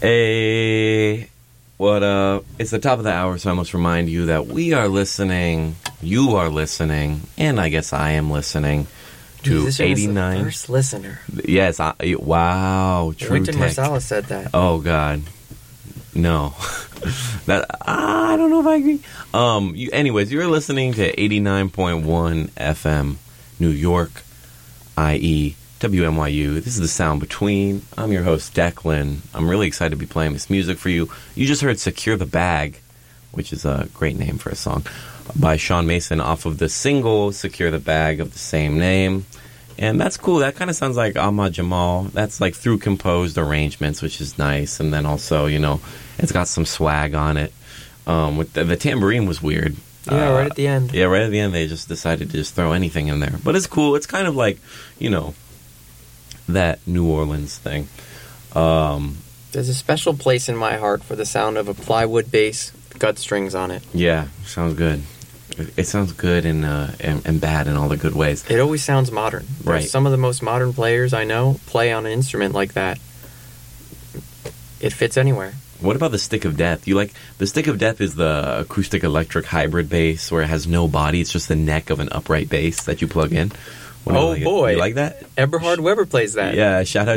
Hey, what up? It's the top of the hour, so I must remind you that you are listening, and I guess I am listening to 89. The first listener. Yes, wow, true Wynton tech. Marsalis said that. Oh, God. No. I don't know if I agree. Anyways, you're listening to 89.1 FM, New York, IE. WMYU. This is The Sound Between. I'm your host, Declan. I'm really excited to be playing this music for you. You just heard Secure the Bag, which is a great name for a song, by Sean Mason off of the single Secure the Bag of the same name. And that's cool. That kind of sounds like Ahmad Jamal. That's like through composed arrangements, which is nice. And then also, it's got some swag on it. With the tambourine was weird. Yeah, right at the end. Yeah, right at the end they just decided to just throw anything in there. But it's cool. It's kind of like, that New Orleans thing. There's a special place in my heart for the sound of a plywood bass with gut strings on it. Yeah, sounds good. It sounds good and bad in all the good ways. It always sounds modern. Right. Some of the most modern players I know play on an instrument like that. It fits anywhere. What about the Stick of Death? The Stick of Death is the acoustic electric hybrid bass where it has no body. It's just the neck of an upright bass that you plug in. Boy. You like that? Eberhard Weber plays that. Yeah, shout out